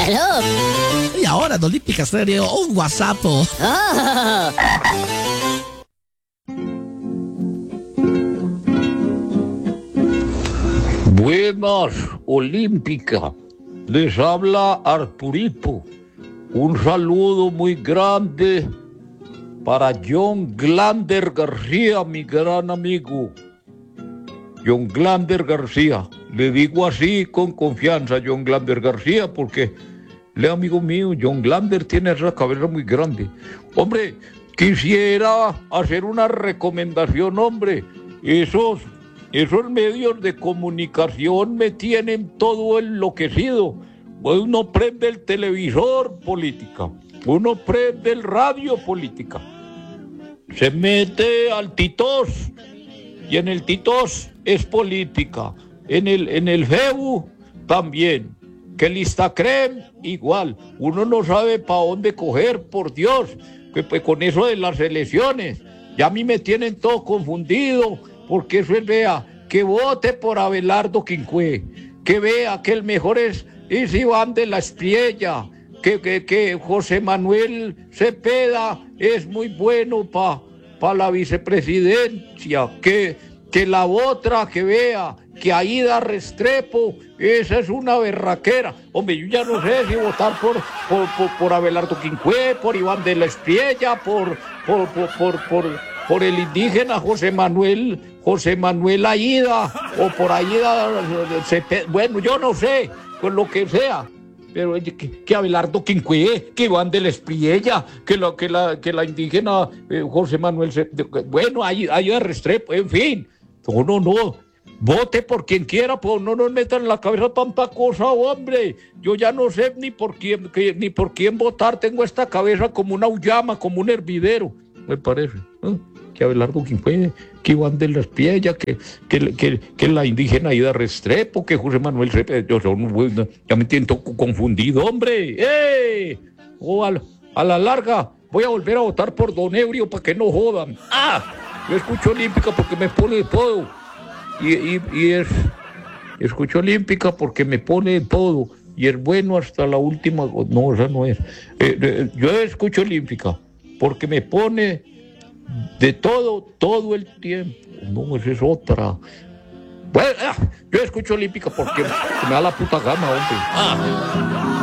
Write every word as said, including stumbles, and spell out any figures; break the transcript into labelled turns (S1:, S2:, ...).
S1: Aló.
S2: Y ahora en Olímpica Estéreo, un WhatsApp.
S1: Oh.
S3: Buenas, Olímpica. Les habla Arturito. Un saludo muy grande para John Glander García, mi gran amigo. John Glander García. Le digo así con confianza, John Glander García, porque le amigo mío, John Glander tiene esa cabeza muy grande. Hombre, quisiera hacer una recomendación, hombre. Esos, esos medios de comunicación me tienen todo enloquecido. Uno prende el televisor, política. Uno prende el radio, política. Se mete al Titos y en el Titos es política. En el, en el Facebook también. Que el Instagram igual. Uno no sabe para dónde coger, por Dios. Que pues con eso de las elecciones. Ya a mí me tienen todo confundido. Porque eso es, vea, que vote por Abelardo Quincué. Que vea que el mejor es, es Iván de la Espriella. Que, que, que José Manuel Cepeda es muy bueno para pa la vicepresidencia. Que, que la otra, que vea, que Aida Restrepo, esa es una berraquera. Hombre, yo ya no sé si votar por, por, por, por Abelardo Quincué, por Iván de la Espriella, por, por, por, por, por, por el indígena José Manuel, José Manuel Aida, o por Aida Cepeda. Bueno, yo no sé, con lo que sea. Pero que, que Abelardo Quincué, que Iván de la Espriella, que la, que la, que la indígena eh, José Manuel Cepeda. Bueno, Aida Restrepo, en fin. No, no, no. Vote por quien quiera, pues no nos metan en la cabeza tanta cosa, hombre. Yo ya no sé ni por quién, que, ni por quién votar. Tengo esta cabeza como una uyama, como un hervidero, me parece. ¿Eh? Que Abelardo Quincué, que Iván de la Espriella, que, que, que, que la indígena Aida Restrepo, que José Manuel Cepeda. Yo son, bueno, ya me siento confundido, hombre. ¡Eh! O a, a la larga voy a volver a votar por Don Ebrio para que no jodan. ¡Ah! Yo escucho Olímpica porque me pone de todo. Y, y, y es, escucho Olímpica porque me pone de todo. Y es bueno hasta la última. No, esa no es. Eh, eh, yo escucho Olímpica porque me pone de todo, todo el tiempo. No, esa es otra. Bueno, ah, yo escucho Olímpica porque me da la puta gana, hombre. Ah.